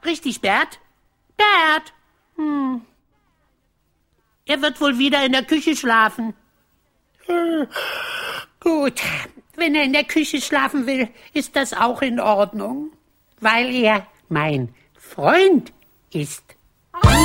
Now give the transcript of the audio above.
Richtig, Bert? Bert! Er wird wohl wieder in der Küche schlafen. Gut, wenn er in der Küche schlafen will, ist das auch in Ordnung, weil er mein Freund ist.